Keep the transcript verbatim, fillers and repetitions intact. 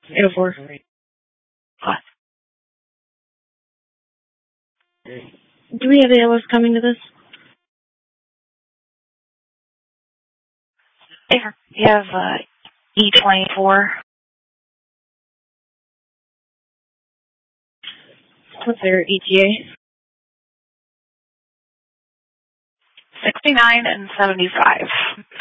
eight oh four. What? Do we have A L S coming to this? There. You have uh, E twenty-four. What's their E T A? sixty-nine and seventy-five.